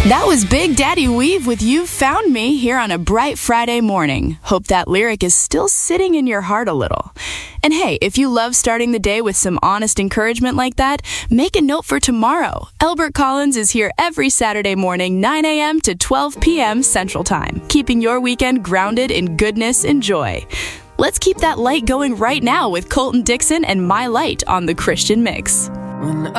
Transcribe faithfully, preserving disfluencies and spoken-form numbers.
That was Big Daddy Weave with You've Found Me here on a bright Friday morning. Hope that lyric is still sitting in your heart a little. And hey, if you love starting the day with some honest encouragement like that, make a note for tomorrow. Elbert Collins is here every Saturday morning, nine a.m. to twelve p.m. Central Time, keeping your weekend grounded in goodness and joy. Let's keep that light going right now with Colton Dixon and My Light on the Christian Mix. When